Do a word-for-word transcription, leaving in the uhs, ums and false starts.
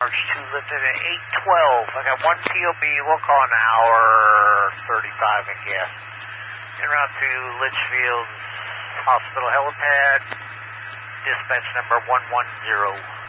March two, lifted at eight twelve. I got one T O B, we'll call an hour thirty-five, I guess. En route to Litchfield Hospital helipad, dispatch number one one zero.